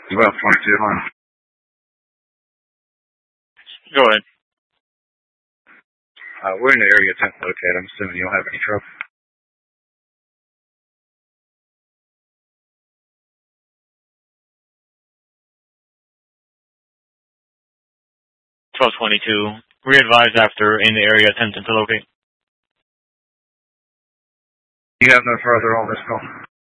1222, huh? Go ahead. We're in the area 10 locate. I'm assuming you don't have any trouble. (1222). Re-advise after in the area attempting to locate. You have no further on this call.